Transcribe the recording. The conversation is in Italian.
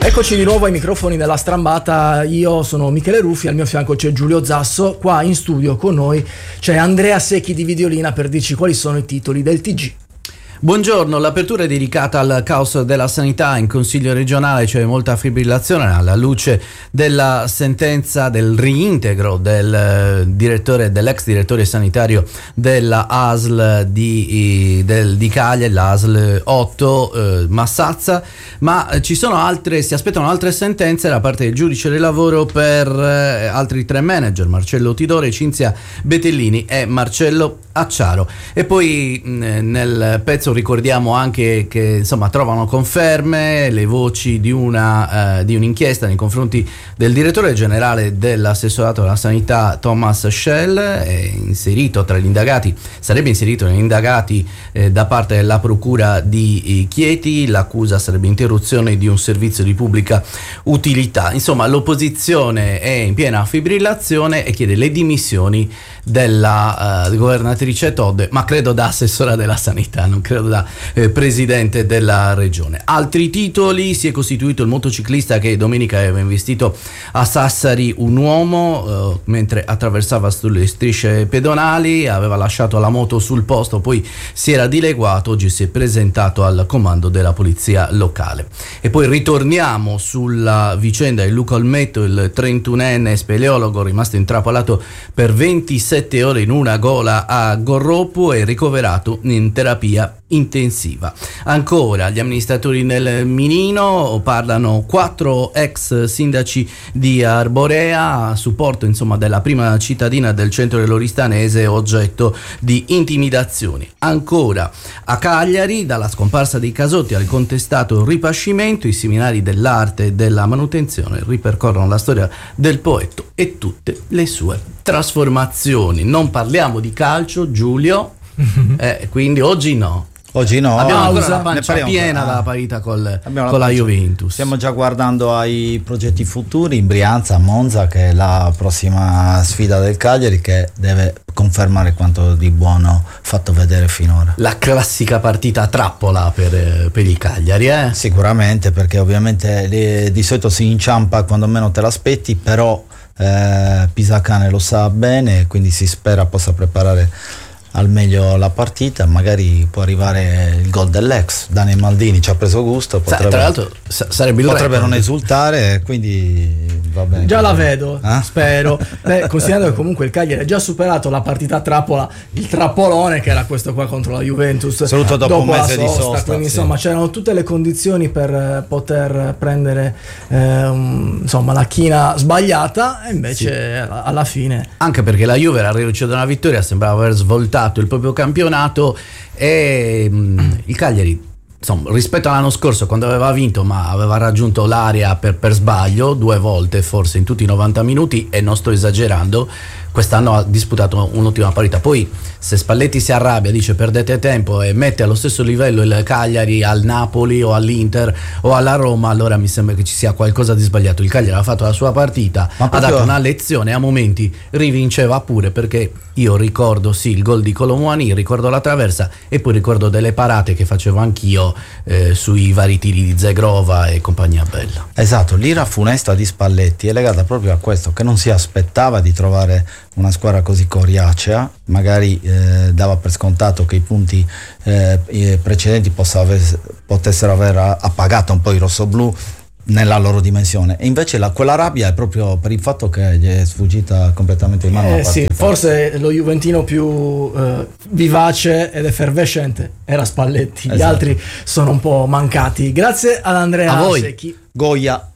Eccoci di nuovo ai microfoni della Strambata. Io sono Michele Ruffi, al mio fianco c'è Giulio Zasso. Qua in studio con noi c'è Andrea Secchi di Videolina per dirci quali sono i titoli del TG. Buongiorno, l'apertura è dedicata al caos della sanità. In Consiglio regionale c'è molta fibrillazione alla luce della sentenza del reintegro dell'ex direttore sanitario della ASL di Cagliari, la ASL 8 Massazza, ma si aspettano altre sentenze da parte del giudice del lavoro per altri 3 manager, Marcello Tidore, Cinzia Betellini e Marcello Acciaro. E poi nel pezzo ricordiamo anche che insomma trovano conferme le voci di un'inchiesta nei confronti del direttore generale dell'assessorato alla sanità Thomas Schell, sarebbe inserito tra gli indagati da parte della procura di Chieti. L'accusa sarebbe interruzione di un servizio di pubblica utilità. Insomma, l'opposizione è in piena fibrillazione e chiede le dimissioni della governatrice Todde, ma credo da assessora della sanità, non credo da presidente della regione. Altri titoli: si è costituito il motociclista che domenica aveva investito a Sassari un uomo mentre attraversava sulle strisce pedonali, aveva lasciato la moto sul posto, poi si era dileguato, oggi si è presentato al comando della polizia locale. E poi ritorniamo sulla vicenda di Luca Olmetto, il 31enne speleologo rimasto intrappolato per 27 ore in una gola a Gorropu e ricoverato in terapia intensiva. Ancora gli amministratori nel Minino parlano 4 ex sindaci di Arborea a supporto insomma della prima cittadina del centro dell'Oristanese oggetto di intimidazioni. Ancora a Cagliari, dalla scomparsa dei Casotti al contestato ripascimento, i seminari dell'arte e della manutenzione ripercorrono la storia del poeta e tutte le sue trasformazioni. Non parliamo di calcio, Giulio, quindi oggi no. Abbiamo ancora la pancia piena dalla partita con la Juventus. Stiamo già guardando ai progetti futuri in Brianza, a Monza, che è la prossima sfida del Cagliari, che deve confermare quanto di buono fatto vedere finora. La classica partita trappola per il Cagliari, Sicuramente, perché ovviamente di solito si inciampa quando meno te l'aspetti, però Pisacane lo sa bene, quindi si spera possa preparare al meglio la partita. Magari può arrivare il gol dell'ex. Dani Maldini ci ha preso gusto, tra l'altro sarebbe potrebbe non esultare, quindi va bene. Già la vedo, spero. Considerando che comunque il Cagliari ha già superato la partita a trappola, il trappolone che era questo qua contro la Juventus, soprattutto dopo un mese di sosta, quindi insomma c'erano tutte le condizioni per poter prendere la china sbagliata, e invece alla fine, anche perché la Juve era riuscita da una vittoria, sembrava aver svoltato il proprio campionato, e il Cagliari, insomma, rispetto all'anno scorso, quando aveva vinto ma aveva raggiunto l'area per sbaglio 2 volte forse in tutti i 90 minuti, e non sto esagerando, quest'anno ha disputato un'ottima partita. Poi se Spalletti si arrabbia, dice perdete tempo, e mette allo stesso livello il Cagliari al Napoli o all'Inter o alla Roma, allora mi sembra che ci sia qualcosa di sbagliato. Il Cagliari ha fatto la sua partita, ha dato una lezione, a momenti rivinceva pure, perché io ricordo il gol di Colomwani, ricordo la traversa, e poi ricordo delle parate che facevo anch'io sui vari tiri di Zegrova e compagnia bella. Esatto, l'ira funesta di Spalletti è legata proprio a questo, che non si aspettava di trovare una squadra così coriacea. Magari dava per scontato che i punti precedenti potessero aver appagato un po' i rossoblù nella loro dimensione, e invece quella rabbia è proprio per il fatto che gli è sfuggita completamente in mano la partita. Sì, forse lo juventino più vivace ed effervescente era Spalletti, esatto. Gli altri sono un po' mancati. Grazie ad Andrea a voi. Secchi. Goia.